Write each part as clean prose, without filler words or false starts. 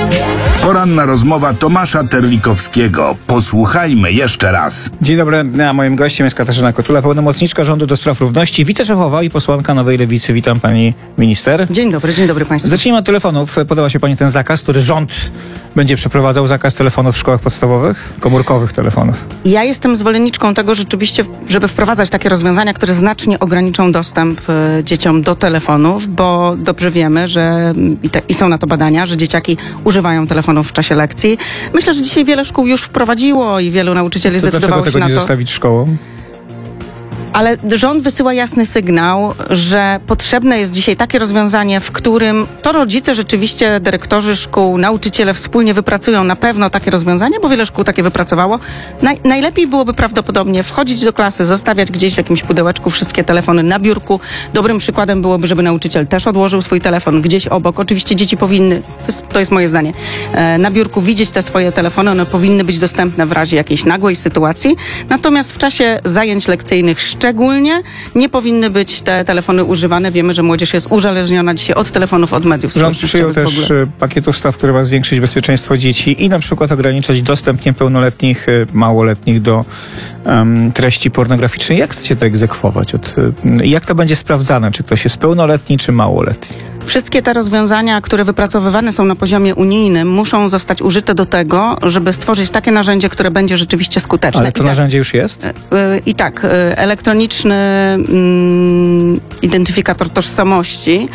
Poranna rozmowa Tomasza Terlikowskiego. Posłuchajmy jeszcze raz. Dzień dobry, a moim gościem jest Katarzyna Kotula, pełnomocniczka rządu do spraw równości, wiceszefowa i posłanka Nowej Lewicy. Witam pani minister. Dzień dobry państwu. Zacznijmy od telefonów. Podoba się pani ten zakaz, który rząd będzie przeprowadzał, zakaz telefonów w szkołach podstawowych, komórkowych telefonów? Ja jestem zwolenniczką tego rzeczywiście, żeby wprowadzać takie rozwiązania, które znacznie ograniczą dostęp dzieciom do telefonów, bo dobrze wiemy, że i są na to badania, że dzieciaki używają telefonów w czasie lekcji. Myślę, że dzisiaj wiele szkół już wprowadziło i wielu nauczycieli zdecydowało się na to. Dlaczego tego nie zostawić szkołom? Ale rząd wysyła jasny sygnał, że potrzebne jest dzisiaj takie rozwiązanie, w którym to rodzice, rzeczywiście dyrektorzy szkół, nauczyciele wspólnie wypracują na pewno takie rozwiązanie, bo wiele szkół takie wypracowało. Najlepiej byłoby prawdopodobnie wchodzić do klasy, zostawiać gdzieś w jakimś pudełeczku wszystkie telefony na biurku. Dobrym przykładem byłoby, żeby nauczyciel też odłożył swój telefon gdzieś obok. Oczywiście dzieci powinny, to jest moje zdanie, na biurku widzieć te swoje telefony, one powinny być dostępne w razie jakiejś nagłej sytuacji. Natomiast w czasie zajęć lekcyjnych szczególnie nie powinny być te telefony używane. Wiemy, że młodzież jest uzależniona dzisiaj od telefonów, od mediów społecznościowych. Rząd przyjął też pakiet ustaw, który ma zwiększyć bezpieczeństwo dzieci i na przykład ograniczać dostęp niepełnoletnich, małoletnich do treści pornograficznej. Jak chcecie to egzekwować? Jak to będzie sprawdzane? Czy ktoś jest pełnoletni, czy małoletni? Wszystkie te rozwiązania, które wypracowywane są na poziomie unijnym, muszą zostać użyte do tego, żeby stworzyć takie narzędzie, które będzie rzeczywiście skuteczne. Ale to narzędzie już jest? Elektroniczny identyfikator tożsamości.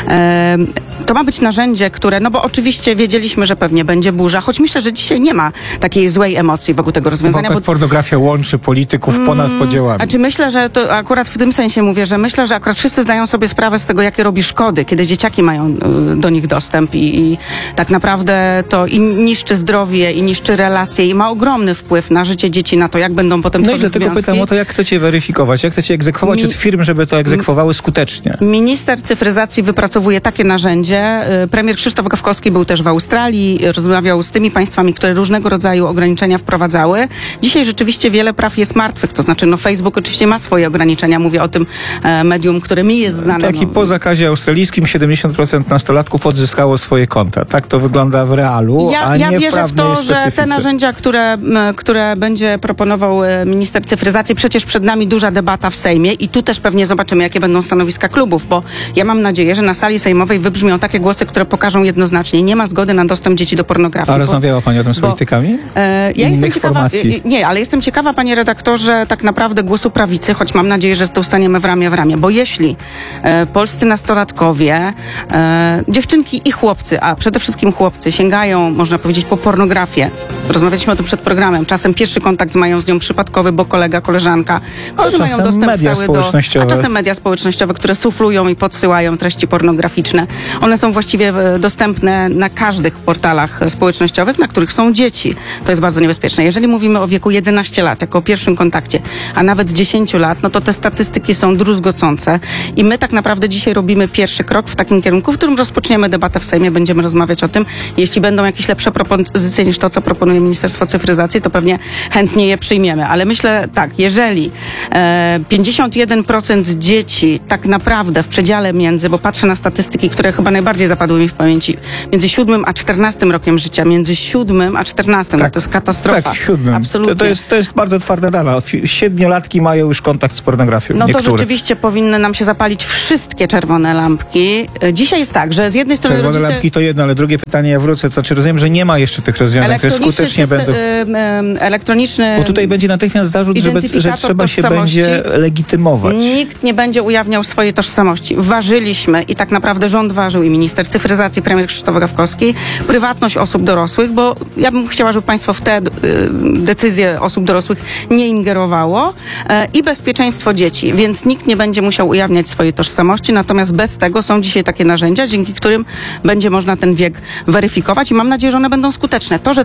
To ma być narzędzie, które, no bo oczywiście wiedzieliśmy, że pewnie będzie burza, choć myślę, że dzisiaj nie ma takiej złej emocji wokół tego rozwiązania. Bo pornografia łączy polityków ponad podziałami. Znaczy myślę, że to akurat w tym sensie mówię, że myślę, że akurat wszyscy zdają sobie sprawę z tego, jakie robi szkody, kiedy dzieciaki mają do nich dostęp i tak naprawdę to i niszczy zdrowie, i niszczy relacje i ma ogromny wpływ na życie dzieci, na to, jak będą potem tworzyć związki. No i dlatego pytam o to, jak chcecie weryfikować, jak chcecie egzekwować od firm, żeby to egzekwowały skutecznie. Minister cyfryzacji wypracowuje takie narzędzie. Premier Krzysztof Gawkowski był też w Australii, rozmawiał z tymi państwami, które różnego rodzaju ograniczenia wprowadzały. Dzisiaj rzeczywiście wiele praw jest martwych, to znaczy Facebook oczywiście ma swoje ograniczenia, mówię o tym medium, które mi jest znane. Tak, i po zakazie australijskim 70% nastolatków odzyskało swoje konta. Tak to wygląda w realu, ja wierzę w to, że te narzędzia, które będzie proponował minister cyfryzacji, przecież przed nami duża debata w Sejmie i tu też pewnie zobaczymy, jakie będą stanowiska klubów, bo ja mam nadzieję, że na sali sejmowej wybrzmią takie głosy, które pokażą jednoznacznie, nie ma zgody na dostęp dzieci do pornografii. A rozmawiała pani o tym z politykami? Ja jestem ciekawa, ale jestem ciekawa, panie redaktorze, tak naprawdę głosu prawicy, choć mam nadzieję, że staniemy w ramię, bo jeśli polscy nastolatkowie, dziewczynki i chłopcy, a przede wszystkim chłopcy sięgają, można powiedzieć, po pornografię. Rozmawialiśmy o tym przed programem. Czasem pierwszy kontakt mają z nią przypadkowy, bo kolega, koleżanka, którzy mają dostęp stały a czasem media społecznościowe, które suflują i podsyłają treści pornograficzne. One są właściwie dostępne na każdych portalach społecznościowych, na których są dzieci. To jest bardzo niebezpieczne. Jeżeli mówimy o wieku 11 lat, jako o pierwszym kontakcie, a nawet 10 lat, no to te statystyki są druzgocące i my tak naprawdę dzisiaj robimy pierwszy krok w takim kierunku, w którym rozpoczniemy debatę w Sejmie, będziemy rozmawiać o tym. Jeśli będą jakieś lepsze propozycje niż to, co proponuje Ministerstwo Cyfryzacji, to pewnie chętnie je przyjmiemy. Ale myślę tak, jeżeli 51% dzieci tak naprawdę w przedziale bo patrzę na statystyki, które chyba najbardziej zapadły mi w pamięci, między 7 a 14 rokiem życia, między 7 a 14, tak, to jest katastrofa. Tak, 7. Absolutnie. To jest bardzo twarde dane. 7-latki mają już kontakt z pornografią. No to rzeczywiście powinny nam się zapalić wszystkie czerwone lampki. Dzisiaj jest tak, że z jednej strony czerwone lampki to jedno, ale drugie pytanie, ja wrócę, to czy rozumiem, że nie ma jeszcze tych rozwiązań, które skutecznie będą... Elektroniczny... Bo tutaj będzie natychmiast zarzut, że trzeba się będzie legitymować. Nikt nie będzie ujawniał swojej tożsamości. Ważyliśmy i tak naprawdę rząd ważył i minister cyfryzacji, premier Krzysztof Gawkowski, prywatność osób dorosłych, bo ja bym chciała, żeby państwo w te decyzje osób dorosłych nie ingerowało i bezpieczeństwo dzieci, więc nikt nie będzie musiał ujawniać swojej tożsamości, natomiast bez tego są dzisiaj takie narzędzia, dzięki którym będzie można ten wiek weryfikować i mam nadzieję, że one będą skuteczne. To, że technologia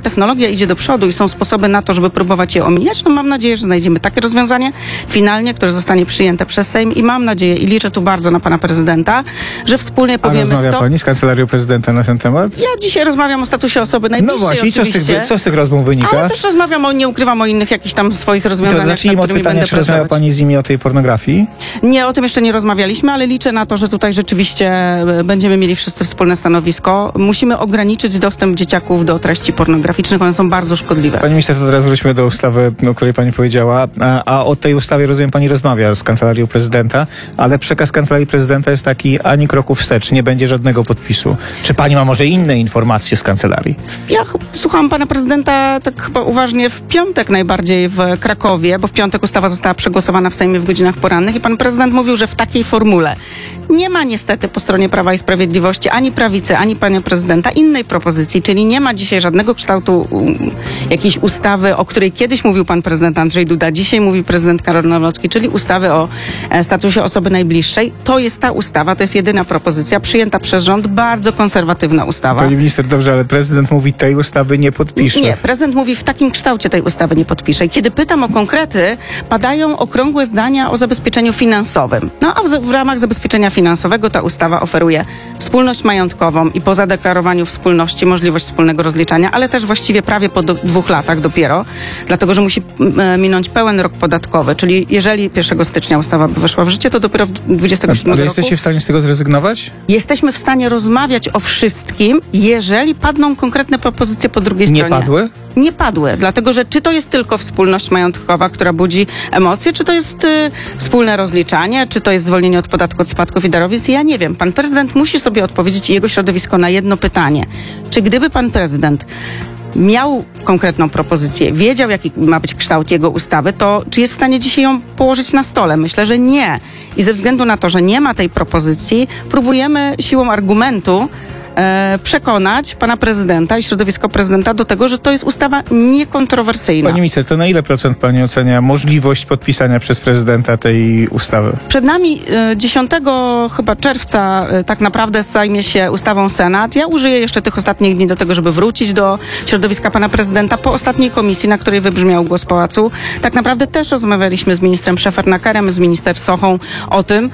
idzie do przodu i są sposoby na to, żeby próbować je omijać, no mam nadzieję, że znajdziemy takie rozwiązanie finalnie, które zostanie przyjęte przez Sejm i mam nadzieję i liczę tu bardzo na pana prezydenta, że wspólnie powiemy rozmawia stop. pani z kancelarią prezydenta na ten temat? Ja dzisiaj rozmawiam o statusie osoby najbliższej. No właśnie, co z tych rozmów wynika? Ale też rozmawiam nie ukrywam o innych jakichś tam swoich To rozwiązaniach, nad zacznijmy od którymi pytania, będę czy rozmawia pracować. pani z nimi o tej pornografii? Nie, o tym jeszcze nie rozmawialiśmy, ale liczę na to, że tutaj rzeczywiście będziemy mieli wszyscy wspólne stanowisko. Musimy ograniczyć dostęp dzieciaków do treści pornograficznych, one są bardzo szkodliwe. Pani minister, to teraz wróćmy do ustawy, o której pani powiedziała. A o tej ustawie, rozumiem, pani rozmawia z kancelarią prezydenta, ale przekaz kancelarii prezydenta jest taki, ani kroku wstecz, nie będzie żadnego podpisu. Czy pani ma może inne informacje z kancelarii? Ja słucham pana prezydenta tak chyba uważnie w piątek najbardziej w Krakowie, bo w piątek ustawa została przegłosowana w Sejmie w godzinach porannych i pan prezydent mówił, że w takiej formule nie ma niestety po stronie Prawa i Sprawiedliwości ani prawicy, ani pana prezydenta innej propozycji, czyli nie ma dzisiaj żadnego kształtu jakiejś ustawy, o której kiedyś mówił pan prezydent Andrzej Duda, dzisiaj mówi prezydent Karol Nawrocki, czyli ustawy o statusie osoby najbliższej. To jest ta ustawa, to jest jedyna propozycja przyjęta przez rząd, bardzo konserwatywna ustawa. Pani minister, dobrze, ale prezydent mówi, tej ustawy nie podpisze. Nie, prezydent mówi, w takim kształcie tej ustawy nie podpisze. I kiedy pytam o konkrety, padają okrągłe zdania o zabezpieczeniu finansowym. No a w ramach zabezpieczenia finansowego ta ustawa oferuje wspólność majątkową i po zadeklarowaniu wspólności możliwość wspólnego rozliczania, ale też właściwie prawie po 2 latach dopiero, dlatego że musi minąć pełen rok podatkowy, czyli jeżeli 1 stycznia ustawa by weszła w życie, to dopiero w 27 Ale roku. jesteście w stanie z tego zrezygnować? Jesteśmy w stanie rozmawiać o wszystkim, jeżeli padną konkretne propozycje po drugiej stronie. Nie padły? Nie padły, dlatego że czy to jest tylko wspólność majątkowa, która budzi emocje, czy to jest wspólne rozliczanie, czy to jest zwolnienie od podatku od spadków i darowizn, ja nie wiem. Pan prezydent musi sobie odpowiedzieć i jego środowisko na jedno pytanie. Czy gdyby pan prezydent miał konkretną propozycję, wiedział, jaki ma być kształt jego ustawy, to czy jest w stanie dzisiaj ją położyć na stole? Myślę, że nie. I ze względu na to, że nie ma tej propozycji, próbujemy siłą argumentu przekonać pana prezydenta i środowisko prezydenta do tego, że to jest ustawa niekontrowersyjna. Pani minister, to na ile procent pani ocenia możliwość podpisania przez prezydenta tej ustawy? Przed nami 10 chyba czerwca tak naprawdę zajmie się ustawą Senat. Ja użyję jeszcze tych ostatnich dni do tego, żeby wrócić do środowiska pana prezydenta. Po ostatniej komisji, na której wybrzmiał głos pałacu, tak naprawdę też rozmawialiśmy z ministrem Szefernakerem, z minister Sochą o tym,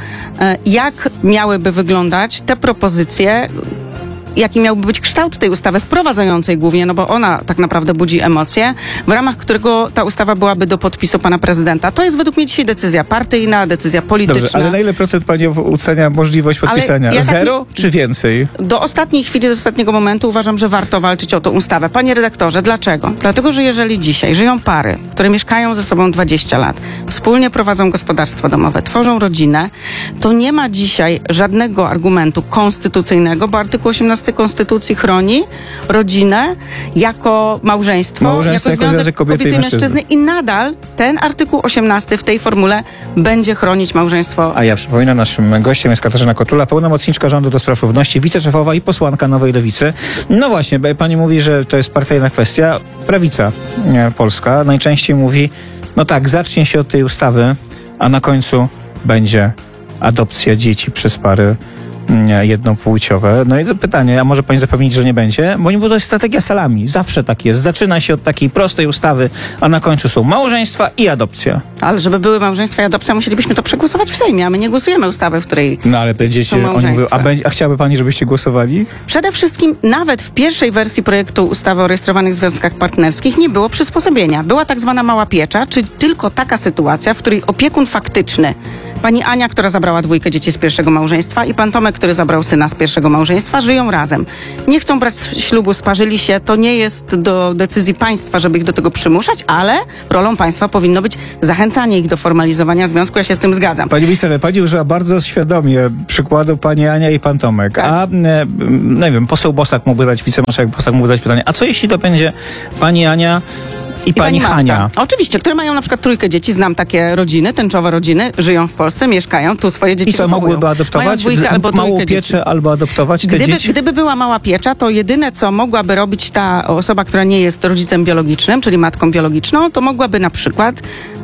jak miałyby wyglądać te propozycje, jaki miałby być kształt tej ustawy wprowadzającej głównie, no bo ona tak naprawdę budzi emocje, w ramach którego ta ustawa byłaby do podpisu pana prezydenta. To jest według mnie dzisiaj decyzja partyjna, decyzja polityczna. Dobrze, ale na ile procent pani ocenia możliwość podpisania? ja tak 0 czy więcej? Do ostatniej chwili, do ostatniego momentu uważam, że warto walczyć o tę ustawę. Panie redaktorze, dlaczego? Dlatego, że jeżeli dzisiaj żyją pary, które mieszkają ze sobą 20 lat, wspólnie prowadzą gospodarstwo domowe, tworzą rodzinę, to nie ma dzisiaj żadnego argumentu konstytucyjnego, bo artykuł 18 Konstytucji chroni rodzinę jako małżeństwo jako związek kobiety i mężczyzny i nadal ten artykuł 18 w tej formule będzie chronić małżeństwo. A ja przypominam, naszym gościem jest Katarzyna Kotula, pełnomocniczka rządu do spraw równości, wiceszefowa i posłanka Nowej Lewicy. No właśnie, pani mówi, że to jest partyjna kwestia. Prawica polska najczęściej mówi, no tak, zacznie się od tej ustawy, a na końcu będzie adopcja dzieci przez pary jednopłciowe. No i to pytanie, a może pani zapewnić, że nie będzie? Bo to jest strategia salami. Zawsze tak jest. Zaczyna się od takiej prostej ustawy, a na końcu są małżeństwa i adopcja. Ale żeby były małżeństwa i adopcja, musielibyśmy to przegłosować w Sejmie, a my nie głosujemy ustawy, w której No ale będziecie, oni mówią, a chciałaby pani, żebyście głosowali? Przede wszystkim nawet w pierwszej wersji projektu ustawy o rejestrowanych związkach partnerskich nie było przysposobienia. Była tak zwana mała piecza, czyli tylko taka sytuacja, w której opiekun faktyczny, pani Ania, która zabrała 2 dzieci z pierwszego małżeństwa i pan Tomek, który zabrał syna z pierwszego małżeństwa, żyją razem. Nie chcą brać ślubu, sparzyli się. To nie jest do decyzji państwa, żeby ich do tego przymuszać, ale rolą państwa powinno być zachęcanie ich do formalizowania związku. Ja się z tym zgadzam. Pani minister, pani użyła bardzo świadomie przykładu pani Ania i pan Tomek. Tak. A nie wiem, poseł Bosak mógłby dać, wicemarszałek Bosak mógłby dać pytanie, a co jeśli to będzie pani Ania i pani Hania? Oczywiście, które mają na przykład 3 dzieci, znam takie rodziny, tęczowe rodziny, żyją w Polsce, mieszkają, tu swoje dzieci i to wychowują. Mogłyby adoptować? Mają 2 albo 3 małą dzieci. pieczę albo adoptować te dzieci? Gdyby była mała piecza, to jedyne, co mogłaby robić ta osoba, która nie jest rodzicem biologicznym, czyli matką biologiczną, to mogłaby na przykład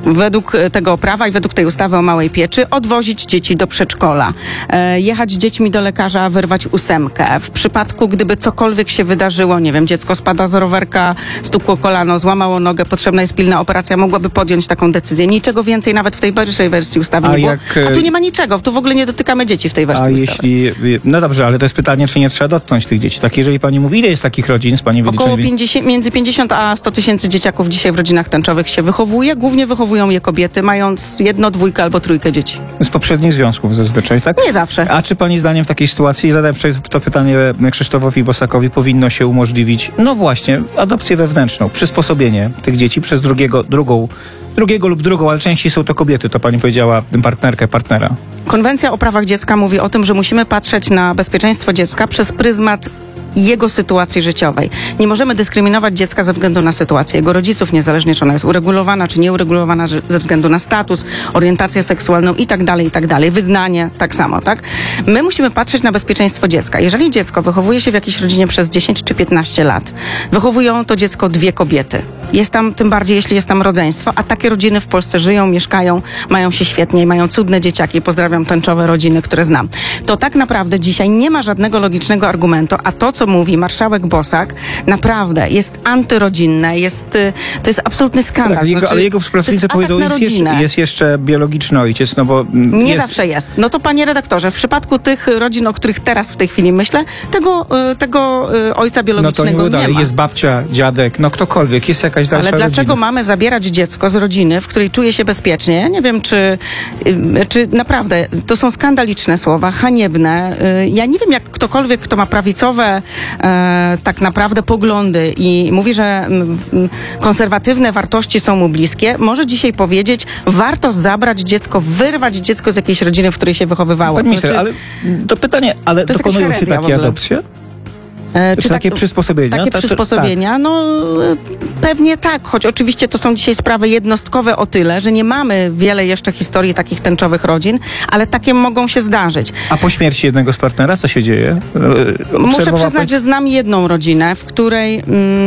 według tego prawa i według tej ustawy o małej pieczy odwozić dzieci do przedszkola, jechać z dziećmi do lekarza, wyrwać 8. W przypadku, gdyby cokolwiek się wydarzyło, nie wiem, dziecko spada z rowerka, stukło kolano, złamało nogę, potrzebna jest pilna operacja, mogłaby podjąć taką decyzję. Niczego więcej nawet w tej pierwszej wersji ustawy nie było. A tu nie ma niczego, tu w ogóle nie dotykamy dzieci w tej wersji ustawy. No dobrze, ale to jest pytanie, czy nie trzeba dotknąć tych dzieci. Tak, jeżeli pani mówi, ile jest takich rodzin z pani Około 50, między 50 a 100 tysięcy dzieciaków dzisiaj w rodzinach tęczowych się wychowuje. Głównie wychowują je kobiety, mając 1, 2 albo 3 dzieci. Z poprzednich związków zazwyczaj, tak? Nie zawsze. A czy pani zdaniem w takiej sytuacji, zadałem to pytanie Krzysztofowi Bosakowi, powinno się umożliwić, no właśnie, adopcję wewnętrzną, przysposobienie tych dzieci przez drugiego lub drugą, ale częściej są to kobiety, to pani powiedziała, partnera. Konwencja o prawach dziecka mówi o tym, że musimy patrzeć na bezpieczeństwo dziecka przez pryzmat jego sytuacji życiowej. Nie możemy dyskryminować dziecka ze względu na sytuację jego rodziców, niezależnie czy ona jest uregulowana, czy nieuregulowana, ze względu na status, orientację seksualną i tak dalej, wyznanie, tak samo, tak? My musimy patrzeć na bezpieczeństwo dziecka. Jeżeli dziecko wychowuje się w jakiejś rodzinie przez 10 czy 15 lat, wychowują to dziecko 2 kobiety. Jest tam, tym bardziej jeśli jest tam rodzeństwo, a takie rodziny w Polsce żyją, mieszkają, mają się świetnie i mają cudne dzieciaki. Pozdrawiam tęczowe rodziny, które znam. To tak naprawdę dzisiaj nie ma żadnego logicznego argumentu, a to, co mówi marszałek Bosak, naprawdę jest antyrodzinne, to jest absolutny skandal. Tak, ale jego współpracownicy powiedzą, jest jeszcze biologiczny ojciec, no bo... Nie zawsze jest. No to panie redaktorze, w przypadku tych rodzin, o których teraz w tej chwili myślę, tego ojca biologicznego nie ma. Jest babcia, dziadek, no ktokolwiek, jest jakaś dalsza Ale dlaczego rodzina. mamy zabierać dziecko z rodziny, w której czuje się bezpiecznie? Ja nie wiem, czy naprawdę, to są skandaliczne słowa, haniebne. Ja nie wiem, jak ktokolwiek, kto ma prawicowe tak naprawdę poglądy i mówi, że konserwatywne wartości są mu bliskie, może dzisiaj powiedzieć, warto zabrać dziecko, wyrwać dziecko z jakiejś rodziny, w której się wychowywało. Pani minister, ale to pytanie, ale to dokonują się takie adopcje? Czy takie przysposobienia? Takie przysposobienia? Tak. No pewnie tak, choć oczywiście to są dzisiaj sprawy jednostkowe o tyle, że nie mamy wiele jeszcze historii takich tęczowych rodzin, ale takie mogą się zdarzyć. A po śmierci jednego z partnera co się dzieje? Muszę przyznać, że znam jedną rodzinę, w której...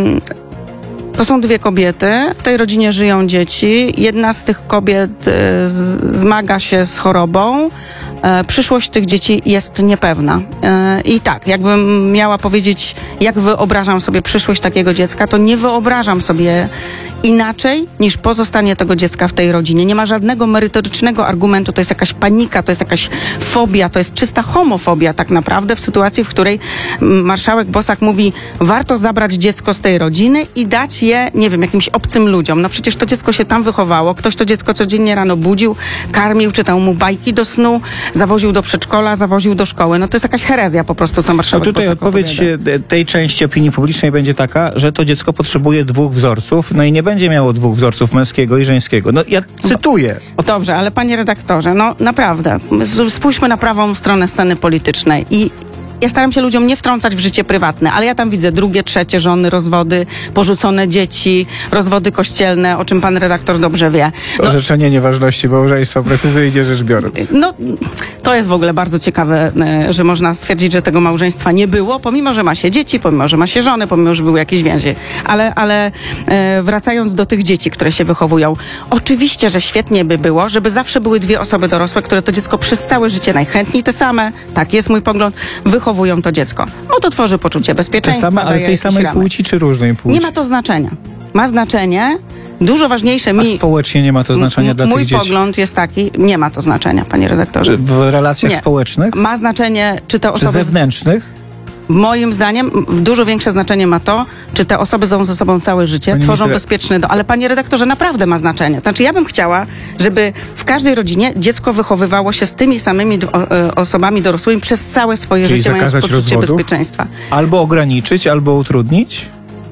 To są 2 kobiety, w tej rodzinie żyją dzieci. Jedna z tych kobiet zmaga się z chorobą. Przyszłość tych dzieci jest niepewna. I tak, jakbym miała powiedzieć, jak wyobrażam sobie przyszłość takiego dziecka, to nie wyobrażam sobie inaczej niż pozostanie tego dziecka w tej rodzinie. Nie ma żadnego merytorycznego argumentu, to jest jakaś panika, to jest jakaś fobia, to jest czysta homofobia tak naprawdę w sytuacji, w której marszałek Bosak mówi, warto zabrać dziecko z tej rodziny i dać je, nie wiem, jakimś obcym ludziom. No przecież to dziecko się tam wychowało, ktoś to dziecko codziennie rano budził, karmił, czytał mu bajki do snu, zawoził do przedszkola, zawoził do szkoły. No to jest jakaś herezja po prostu, co marszałek Bosak opowiada. Odpowiedź tej części opinii publicznej będzie taka, że to dziecko potrzebuje 2 wzorców, no i nie będzie miało 2 wzorców, męskiego i żeńskiego. No ja cytuję. Dobrze, ale panie redaktorze, no naprawdę, spójrzmy na prawą stronę sceny politycznej i ja staram się ludziom nie wtrącać w życie prywatne, ale ja tam widzę 2., 3 żony, rozwody, porzucone dzieci, rozwody kościelne, o czym pan redaktor dobrze wie. No, orzeczenie nieważności małżeństwa, precyzyjnie rzecz biorąc. No, to jest w ogóle bardzo ciekawe, że można stwierdzić, że tego małżeństwa nie było, pomimo, że ma się dzieci, pomimo, że ma się żony, pomimo, że były jakieś więzi. Ale wracając do tych dzieci, które się wychowują, oczywiście, że świetnie by było, żeby zawsze były 2 osoby dorosłe, które to dziecko przez całe życie najchętniej te same, tak jest mój pogląd, wychowują to dziecko. Bo to tworzy poczucie bezpieczeństwa. Ale tej samej płci czy różnej płci? Nie ma to znaczenia. Ma znaczenie, dużo ważniejsze A społecznie nie ma to znaczenia dla tych dzieci? Mój pogląd jest taki, nie ma to znaczenia, panie redaktorze. W relacjach społecznych? Ma znaczenie, czy te osoby... Czy zewnętrznych? Moim zdaniem dużo większe znaczenie ma to, czy te osoby są ze sobą całe życie, tworzą bezpieczny dom. Ale panie redaktorze, naprawdę ma znaczenie. Znaczy ja bym chciała, żeby w każdej rodzinie dziecko wychowywało się z tymi samymi osobami dorosłymi przez całe swoje życie, mając poczucie bezpieczeństwa. Albo ograniczyć, albo utrudnić?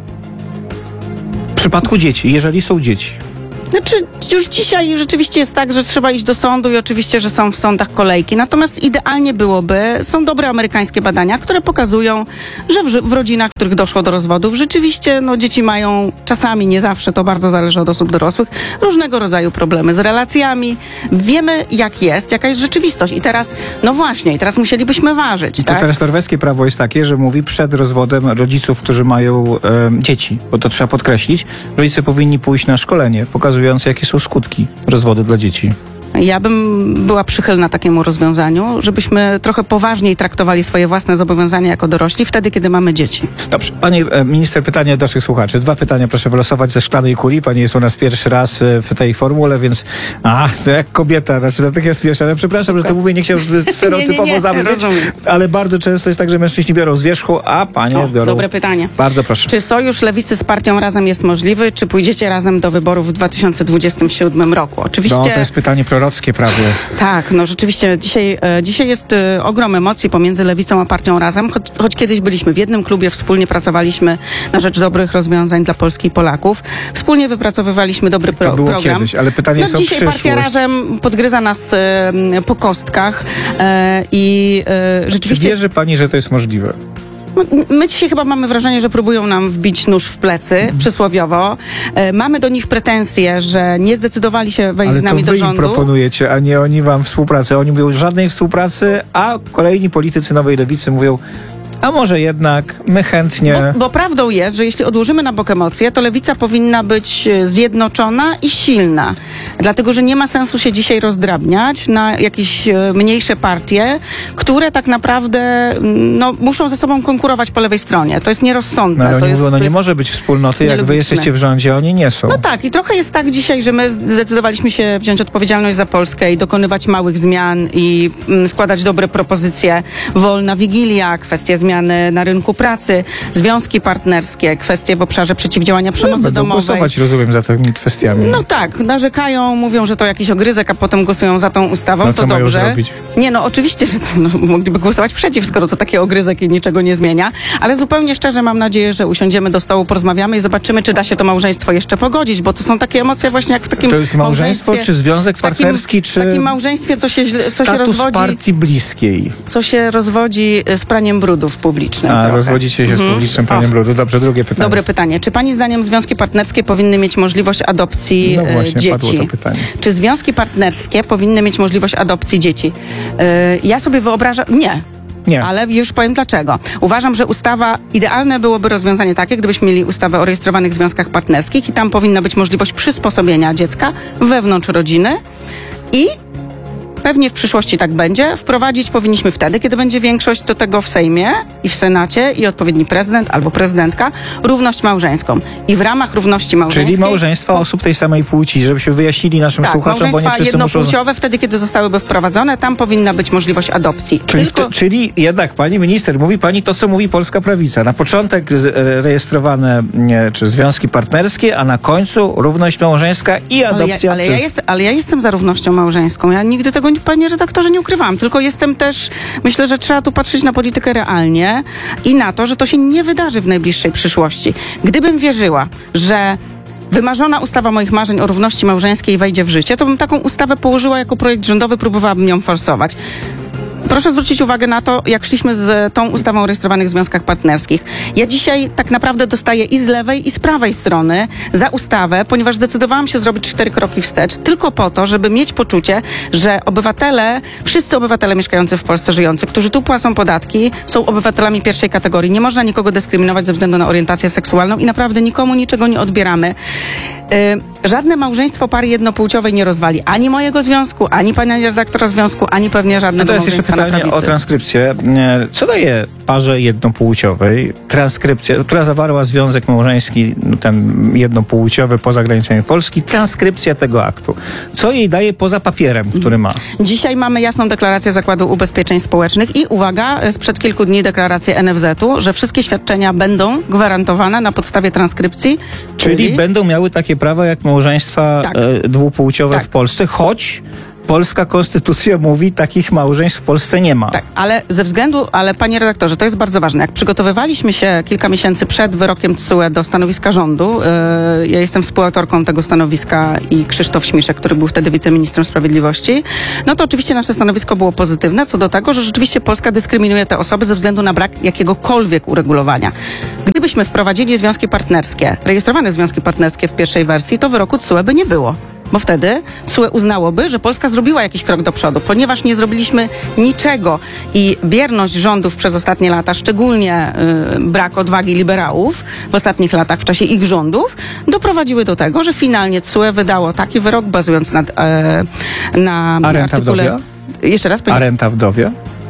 W przypadku dzieci, jeżeli są dzieci. Znaczy, już dzisiaj rzeczywiście jest tak, że trzeba iść do sądu i oczywiście, że są w sądach kolejki. Natomiast idealnie byłoby, są dobre amerykańskie badania, które pokazują, że w rodzinach, w których doszło do rozwodów, rzeczywiście dzieci mają czasami, nie zawsze, to bardzo zależy od osób dorosłych, różnego rodzaju problemy z relacjami. Wiemy, jak jest, jaka jest rzeczywistość. I teraz, teraz musielibyśmy ważyć. I to teraz norweskie prawo jest takie, że mówi przed rozwodem rodziców, którzy mają dzieci, bo to trzeba podkreślić, rodzice powinni pójść na szkolenie, pokazując, jakie są skutki rozwodu dla dzieci? Ja bym była przychylna takiemu rozwiązaniu, żebyśmy trochę poważniej traktowali swoje własne zobowiązania jako dorośli wtedy, kiedy mamy dzieci. Dobrze. Pani minister, pytanie do naszych słuchaczy. 2 pytania proszę wylosować ze szklanej kuli. Pani jest u nas pierwszy raz w tej formule, więc to jak kobieta, znaczy natychmiast wiesz, ale przepraszam, że to mówię, nie chciałem stereotypowo zabrzmieć, ale bardzo często jest tak, że mężczyźni biorą z wierzchu, a panie biorą... Dobre pytanie. Bardzo proszę. Czy sojusz Lewicy z partią Razem jest możliwy, czy pójdziecie razem do wyborów w 2027 roku? Oczywiście... No, to jest pytanie prorockie prawie. Tak, no rzeczywiście dzisiaj jest ogrom emocji pomiędzy Lewicą a partią Razem, choć kiedyś byliśmy w jednym klubie, wspólnie pracowaliśmy na rzecz dobrych rozwiązań dla Polski i Polaków. Wspólnie wypracowywaliśmy dobry To było program. kiedyś, ale pytanie jest o dzisiaj przyszłość. partia Razem podgryza nas po kostkach i rzeczywiście... Czy wierzy pani, że to jest możliwe? My dzisiaj chyba mamy wrażenie, że próbują nam wbić nóż w plecy, przysłowiowo. Mamy do nich pretensje, że nie zdecydowali się wejść z nami do rządu. Ale to wy im proponujecie, a nie oni wam współpracę. Oni mówią żadnej współpracy, a kolejni politycy Nowej Lewicy mówią, a może jednak my chętnie... Bo prawdą jest, że jeśli odłożymy na bok emocje, to Lewica powinna być zjednoczona i silna. Dlatego, że nie ma sensu się dzisiaj rozdrabniać na jakieś mniejsze partie, które tak naprawdę muszą ze sobą konkurować po lewej stronie. To jest nierozsądne. No, ale to oni jest, mówią, to nie jest może być wspólnoty, jak wy nielogiczne. jesteście w rządzie, a oni nie są. No tak, i trochę jest tak dzisiaj, że my zdecydowaliśmy się wziąć odpowiedzialność za Polskę i dokonywać małych zmian i składać dobre propozycje. Wolna Wigilia, kwestie zmiany na rynku pracy, związki partnerskie, kwestie w obszarze przeciwdziałania przemocy Będą domowej. głosować, rozumiem, za tymi kwestiami. No tak, narzekają, mówią, że to jakiś ogryzek, a potem głosują za tą ustawą, No to co mają dobrze. zrobić? Nie, no oczywiście, że mogliby głosować przeciw, skoro to taki ogryzek i niczego nie zmienia, ale zupełnie szczerze mam nadzieję, że usiądziemy do stołu, porozmawiamy i zobaczymy, czy da się to małżeństwo jeszcze pogodzić, bo to są takie emocje właśnie jak w takim To jest małżeństwo, czy związek partnerski, czy... W takim małżeństwie, co się status rozwodzi... partii bliskiej. Co się rozwodzi z praniem brudu w publicznym. A, trochę. rozwodzicie się z publicznym praniem brudu. Dobrze, drugie pytanie. Dobre pytanie. Czy pani zdaniem związki partnerskie powinny mieć możliwość adopcji No właśnie, padło dzieci? to pytanie. Czy związki partnerskie powinny mieć możliwość adopcji dzieci? Ja sobie wyobrażam... Nie. Ale już powiem dlaczego. Uważam, że idealne byłoby rozwiązanie takie, gdybyśmy mieli ustawę o rejestrowanych związkach partnerskich i tam powinna być możliwość przysposobienia dziecka wewnątrz rodziny i pewnie w przyszłości tak będzie. Wprowadzić powinniśmy wtedy, kiedy będzie większość do tego w Sejmie i w Senacie i odpowiedni prezydent albo prezydentka, równość małżeńską. I w ramach równości małżeńskiej... Czyli małżeństwa osób tej samej płci, żebyśmy wyjaśnili naszym słuchaczom, bo nie małżeństwa wszyscy muszą... jednopłciowe, wtedy, kiedy zostałyby wprowadzone, tam powinna być możliwość adopcji. Czyli jednak, pani minister, mówi pani to, co mówi polska prawica. Na początek rejestrowane czy związki partnerskie, a na końcu równość małżeńska i adopcja ale ja jestem za równością małżeńską. Ja nigdy tego, panie redaktorze, nie ukrywałam. Tylko jestem też, myślę, że trzeba tu patrzeć na politykę realnie i na to, że to się nie wydarzy w najbliższej przyszłości. Gdybym wierzyła, że wymarzona ustawa moich marzeń o równości małżeńskiej wejdzie w życie, to bym taką ustawę położyła jako projekt rządowy, próbowałabym ją forsować. Proszę zwrócić uwagę na to, jak szliśmy z tą ustawą o rejestrowanych związkach partnerskich. Ja dzisiaj tak naprawdę dostaję i z lewej, i z prawej strony za ustawę, ponieważ zdecydowałam się zrobić 4 kroki wstecz, tylko po to, żeby mieć poczucie, że wszyscy obywatele mieszkający w Polsce, żyjący, którzy tu płacą podatki, są obywatelami pierwszej kategorii. Nie można nikogo dyskryminować ze względu na orientację seksualną i naprawdę nikomu niczego nie odbieramy. Żadne małżeństwo pary jednopłciowej nie rozwali ani mojego związku, ani pana redaktora związku, ani pewnie żadnego małżeństwa na prawicy. Pytanie o transkrypcję. Co daje parze jednopłciowej transkrypcja, która zawarła związek małżeński, ten jednopłciowy poza granicami Polski, transkrypcja tego aktu? Co jej daje poza papierem, który ma? Dzisiaj mamy jasną deklarację Zakładu Ubezpieczeń Społecznych i uwaga, sprzed kilku dni deklarację NFZ-u, że wszystkie świadczenia będą gwarantowane na podstawie transkrypcji. Czyli będą miały takie prawa jak małżeństwa dwupłciowe w Polsce, choć polska konstytucja mówi, takich małżeństw w Polsce nie ma. Tak, ale panie redaktorze, to jest bardzo ważne. Jak przygotowywaliśmy się kilka miesięcy przed wyrokiem TSUE do stanowiska rządu, ja jestem współautorką tego stanowiska i Krzysztof Śmiszek, który był wtedy wiceministrem sprawiedliwości, no to oczywiście nasze stanowisko było pozytywne co do tego, że rzeczywiście Polska dyskryminuje te osoby ze względu na brak jakiegokolwiek uregulowania. Gdybyśmy wprowadzili związki partnerskie, rejestrowane związki partnerskie w pierwszej wersji, to wyroku TSUE by nie było. bo wtedy TSUE uznałoby, że Polska zrobiła jakiś krok do przodu, ponieważ nie zrobiliśmy niczego i bierność rządów przez ostatnie lata, szczególnie brak odwagi liberałów w ostatnich latach w czasie ich rządów, doprowadziły do tego, że finalnie TSUE wydało taki wyrok, bazując na A renta artykule... wdowia? Jeszcze raz A powiedzieć. renta wdowia?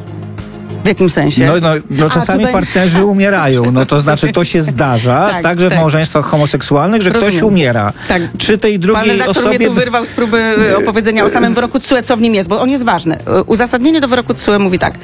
W jakim sensie? No czasami partnerzy umierają, no to znaczy to się zdarza, Tak, także w tak. małżeństwach homoseksualnych, że ktoś Rozumiem. umiera. Tak. Czy tej Pan drugiej redaktor osobie... mnie tu wyrwał z próby opowiedzenia o samym wyroku TSUE, co w nim jest, bo on jest ważny. Uzasadnienie do wyroku TSUE mówi tak.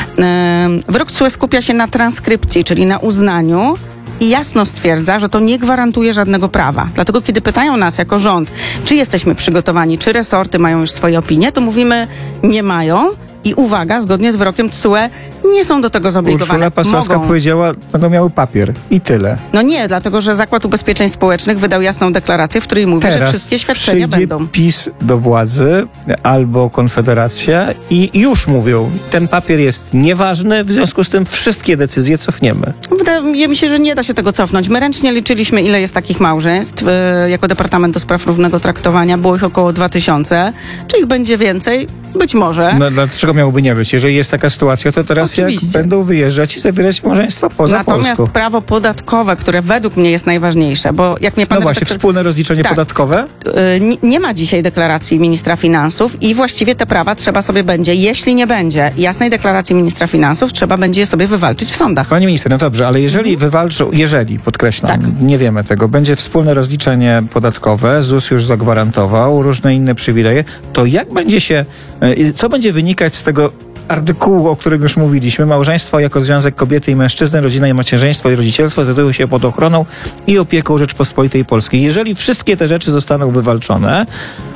Wyrok TSUE skupia się na transkrypcji, czyli na uznaniu i jasno stwierdza, że to nie gwarantuje żadnego prawa. Dlatego kiedy pytają nas jako rząd, czy jesteśmy przygotowani, czy resorty mają już swoje opinie, to mówimy, nie mają. I uwaga, zgodnie z wyrokiem TSUE nie są do tego zobligowane. Urszula Pasławska Mogą. powiedziała, będą miały papier i tyle. No nie, dlatego że Zakład Ubezpieczeń Społecznych wydał jasną deklarację, w której mówi, że Teraz wszystkie świadczenia przyjdzie będą. PiS do władzy albo Konfederacja i już mówią, ten papier jest nieważny, w związku z tym wszystkie decyzje cofniemy. Wydaje mi się, że nie da się tego cofnąć. My ręcznie liczyliśmy, ile jest takich małżeństw. Jako Departament do Spraw Równego Traktowania było ich około 2000. Czy ich będzie więcej? Być może. No dlaczego miałoby nie być? Jeżeli jest taka sytuacja, to teraz Oczywiście. jak będą wyjeżdżać i zawierać małżeństwa poza Natomiast Polską. prawo podatkowe, które według mnie jest najważniejsze, bo jak mnie pan No właśnie, redaktor... wspólne rozliczenie Tak. podatkowe? Nie ma dzisiaj deklaracji ministra finansów i właściwie te prawa trzeba sobie będzie, jeśli nie będzie jasnej deklaracji ministra finansów, trzeba będzie je sobie wywalczyć w sądach. Pani minister, no dobrze, ale jeżeli wywalczą, jeżeli, podkreślam, Tak. nie wiemy tego, będzie wspólne rozliczenie podatkowe, ZUS już zagwarantował, różne inne przywileje, to jak będzie się, co będzie wynikać z tego artykułu, o którym już mówiliśmy, małżeństwo jako związek kobiety i mężczyzny, rodzina i macierzyństwo i rodzicielstwo znajdują się pod ochroną i opieką Rzeczpospolitej Polskiej. Jeżeli wszystkie te rzeczy zostaną wywalczone,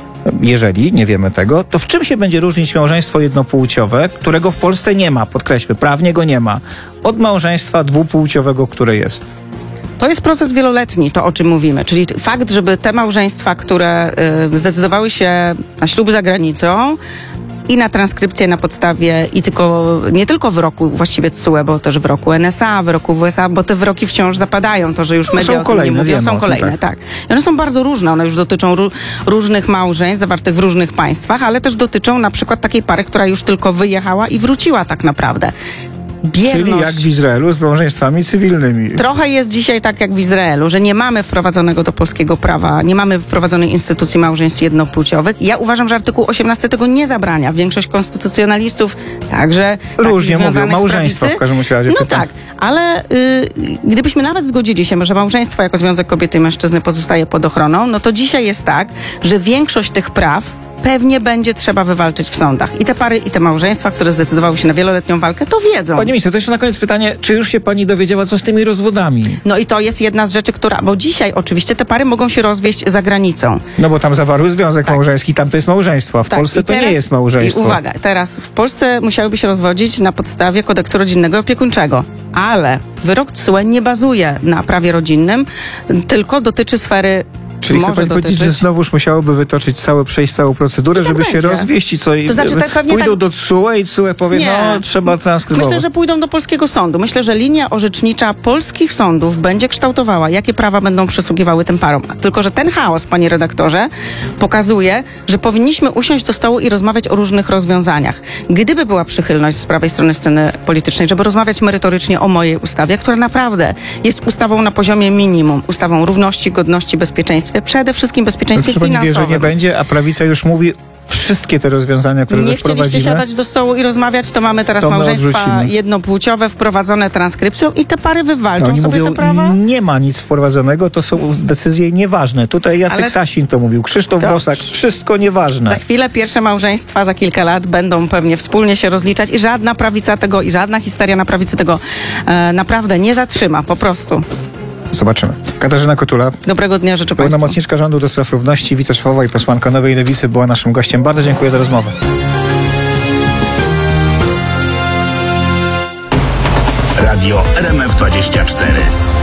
jeżeli, nie wiemy tego, to w czym się będzie różnić małżeństwo jednopłciowe, którego w Polsce nie ma, podkreślmy, prawnie go nie ma, od małżeństwa dwupłciowego, które jest? To jest proces wieloletni, to o czym mówimy, czyli fakt, żeby te małżeństwa, które zdecydowały się na ślub za granicą i na transkrypcję na podstawie nie tylko wyroku właściwie TSUE, bo też wyroku NSA, wyroku WSA, bo te wyroki wciąż zapadają, to, że już media są o tym kolejne, nie mówią, wiemy o są tym, kolejne, tak. I one są bardzo różne, one już dotyczą różnych małżeństw zawartych w różnych państwach, ale też dotyczą na przykład takiej pary, która już tylko wyjechała i wróciła tak naprawdę. Czyli jak w Izraelu z małżeństwami cywilnymi. Trochę jest dzisiaj tak jak w Izraelu, że nie mamy wprowadzonego do polskiego prawa, nie mamy wprowadzonej instytucji małżeństw jednopłciowych. Ja uważam, że artykuł 18 tego nie zabrania. Większość konstytucjonalistów także Różnie mówią, związanych z małżeństwo prawicy. w każdym razie. No tak, ale gdybyśmy nawet zgodzili się, że małżeństwo jako związek kobiety i mężczyzny pozostaje pod ochroną, no to dzisiaj jest tak, że większość tych praw pewnie będzie trzeba wywalczyć w sądach. I te pary, i te małżeństwa, które zdecydowały się na wieloletnią walkę, to wiedzą. Pani minister, to jeszcze na koniec pytanie, czy już się pani dowiedziała, co z tymi rozwodami? No i to jest jedna z rzeczy, bo dzisiaj oczywiście te pary mogą się rozwieść za granicą. No bo tam zawarły związek Tak. małżeński, tam to jest małżeństwo, a w Polsce i to teraz, nie jest małżeństwo. I uwaga, teraz w Polsce musiałyby się rozwodzić na podstawie kodeksu rodzinnego i opiekuńczego, ale wyrok TSUE nie bazuje na prawie rodzinnym, tylko dotyczy sfery. Czyli chce pani powiedzieć, że znowuż musiałoby przejść całą procedurę, tak żeby się będzie. rozwieść i co? To znaczy, tak pewnie pójdą tak- do TSUE i TSUE powie, Nie. no trzeba transkrybować. Myślę, że pójdą do polskiego sądu. Myślę, że linia orzecznicza polskich sądów będzie kształtowała, jakie prawa będą przysługiwały tym parom. Tylko że ten chaos, panie redaktorze, pokazuje, że powinniśmy usiąść do stołu i rozmawiać o różnych rozwiązaniach. Gdyby była przychylność z prawej strony sceny politycznej, żeby rozmawiać merytorycznie o mojej ustawie, która naprawdę jest ustawą na poziomie minimum, ustawą równości, godności, bezpieczeństwie, przede wszystkim bezpieczeństwie Czy pani wie, że finansowym. nie będzie, a prawica już mówi wszystkie te rozwiązania, które Nie chcieliście wprowadzimy. siadać do stołu i rozmawiać, to mamy teraz To my małżeństwa odrzucimy. jednopłciowe wprowadzone transkrypcją i te pary wywalczą Oni sobie mówią, te prawa. nie ma nic wprowadzonego, to są decyzje nieważne. Tutaj Jacek Ale- Sasin to mówił, Krzysztof Dobrze. Bosak, wszystko nieważne. Za chwilę pierwsze małżeństwa za kilka lat będą pewnie wspólnie się rozliczać i żadna prawica tego i żadna histeria na prawicy tego naprawdę nie zatrzyma, po prostu. Zobaczymy. Katarzyna Kotula, Dobrego dnia życzę Państwu. pełnomocniczka rządu do spraw równości, wiceszefowa i posłanka Nowej Lewicy była naszym gościem. Bardzo dziękuję za rozmowę. Radio RMF24.